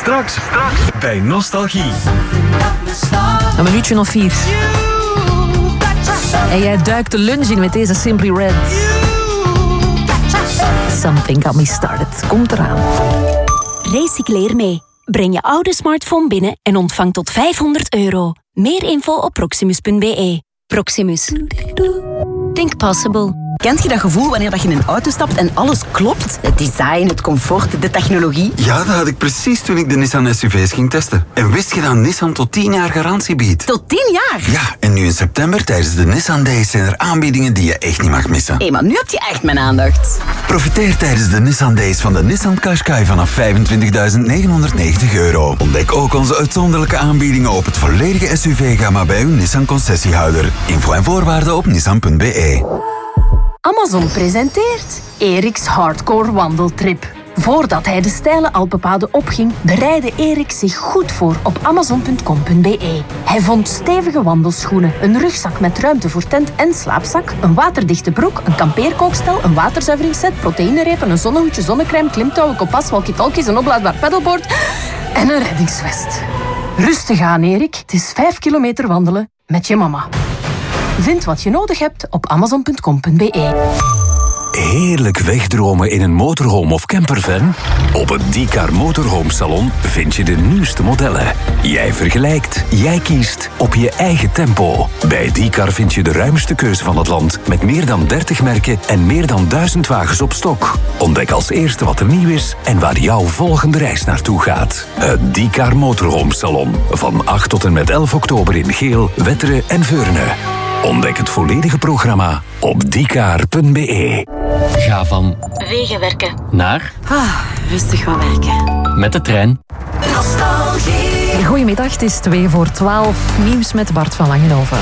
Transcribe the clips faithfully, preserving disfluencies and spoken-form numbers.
Straks, straks bij Nostalgie. Een minuutje of vier. En jij duikt de lunch in met deze Simply Red. Something got me started. Komt eraan. Recycleer mee. Breng je oude smartphone binnen en ontvang tot vijfhonderd euro. Meer info op proximus punt b e. Proximus. Think possible. Kent je dat gevoel wanneer je in een auto stapt en alles klopt? Het design, het comfort, de technologie. Ja, dat had ik precies toen ik de Nissan S U V's ging testen. En wist je dat Nissan tot tien jaar garantie biedt? Tot tien jaar? Ja, en nu in september tijdens de Nissan Days zijn er aanbiedingen die je echt niet mag missen. Hé, maar nu heb je echt mijn aandacht. Profiteer tijdens de Nissan Days van de Nissan Qashqai vanaf vijfentwintigduizend negenhonderdnegentig euro. Ontdek ook onze uitzonderlijke aanbiedingen op het volledige S U V-gamma bij uw Nissan concessiehouder. Info en voorwaarden op nissan punt b e. Amazon presenteert Eriks Hardcore Wandeltrip. Voordat hij de steile Alpenpaden opging, bereidde Erik zich goed voor op amazon punt com punt b e. Hij vond stevige wandelschoenen, een rugzak met ruimte voor tent en slaapzak, een waterdichte broek, een kampeerkookstel, een waterzuiveringsset, proteïnerepen, een zonnehoedje, zonnecrème, klimtouwen, kompas, walkie-talkies, een oplaadbaar pedalboard en een reddingsvest. Rustig aan, Erik. Het is vijf kilometer wandelen met je mama. Vind wat je nodig hebt op amazon punt com punt b e. Heerlijk wegdromen in een motorhome of campervan? Op het Diecar Motorhome Salon vind je de nieuwste modellen. Jij vergelijkt, jij kiest op je eigen tempo. Bij Diecar vind je de ruimste keuze van het land met meer dan dertig merken en meer dan duizend wagens op stok. Ontdek als eerste wat er nieuw is en waar jouw volgende reis naartoe gaat. Het Diecar Motorhome Salon. Van acht tot en met elf oktober in Geel, Wetteren en Veurne. Ontdek het volledige programma op diecar punt b e. Ga van Wegenwerken naar Ah, rustig gaan werken. met de trein. Nostalgie. Goedemiddag, het is twee voor twaalf. Nieuws met Bart van Langenhoven.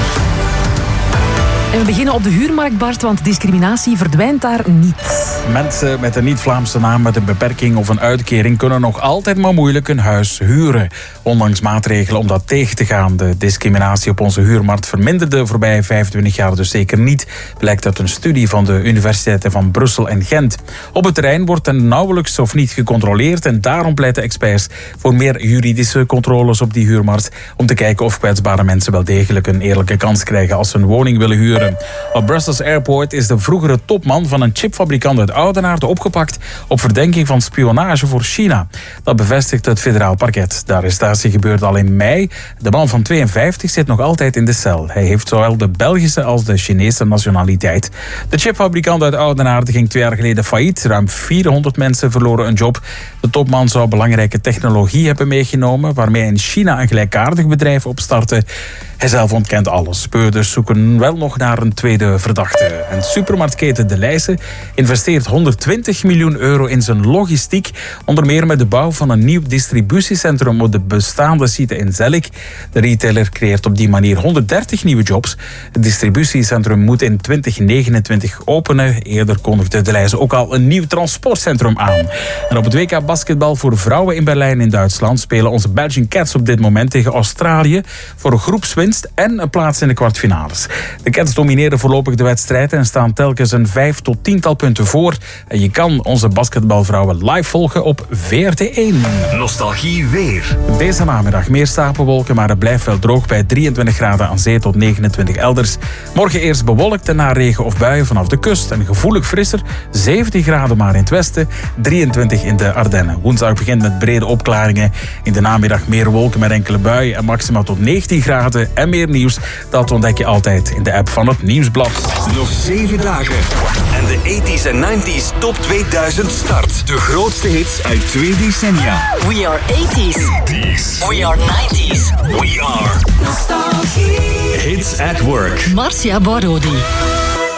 En we beginnen op de huurmarkt, Bart, want discriminatie verdwijnt daar niet. Mensen met een niet-Vlaamse naam met een beperking of een uitkering kunnen nog altijd maar moeilijk een huis huren. Ondanks maatregelen om dat tegen te gaan. De discriminatie op onze huurmarkt verminderde de voorbije vijfentwintig jaar dus zeker niet, blijkt uit een studie van de universiteiten van Brussel en Gent. Op het terrein wordt er nauwelijks of niet gecontroleerd en daarom pleiten experts voor meer juridische controles op die huurmarkt om te kijken of kwetsbare mensen wel degelijk een eerlijke kans krijgen als ze een woning willen huren. Op Brussels Airport is de vroegere topman van een chipfabrikant uit Oudenaarde opgepakt op verdenking van spionage voor China. Dat bevestigt het federaal parket. De arrestatie gebeurde al in mei. De man van tweeënvijftig zit nog altijd in de cel. Hij heeft zowel de Belgische als de Chinese nationaliteit. De chipfabrikant uit Oudenaarde ging twee jaar geleden failliet. Ruim vierhonderd mensen verloren een job. De topman zou belangrijke technologie hebben meegenomen, waarmee in China een gelijkaardig bedrijf opstartte. Hij zelf ontkent alles. Speurders zoeken wel nog naar een tweede verdachte. En supermarktketen De Leijse investeert honderdtwintig miljoen euro in zijn logistiek. Onder meer met de bouw van een nieuw distributiecentrum op de bestaande site in Zellik. De retailer creëert op die manier honderddertig nieuwe jobs. Het distributiecentrum moet in twintig negenentwintig openen. Eerder kondigde De Leijse ook al een nieuw transportcentrum aan. En op het W K basketbal voor vrouwen in Berlijn in Duitsland spelen onze Belgian Cats op dit moment tegen Australië voor een groepswinst en een plaats in de kwartfinales. De Cats domineren voorlopig de wedstrijd en staan telkens een vijf tot tiental punten voor. En je kan onze basketbalvrouwen live volgen op V R T één. Nostalgie weer. Deze namiddag meer stapelwolken, maar het blijft wel droog bij drieëntwintig graden aan zee tot negenentwintig elders. Morgen eerst bewolkt en na regen of buien vanaf de kust en gevoelig frisser. zeventien graden maar in het westen, drieëntwintig in de Ardennen. Woensdag begint met brede opklaringen. In de namiddag meer wolken met enkele buien en maximaal tot negentien graden. En meer nieuws, dat ontdek je altijd in de app van het Nieuwsblad. Nog zeven dagen. En de tachtiger en negentiger top tweeduizend start. De grootste hits uit twee decennia. We are eighties. We are nineties. We are Nostalgie. Hits at Work. Marcia Borodi.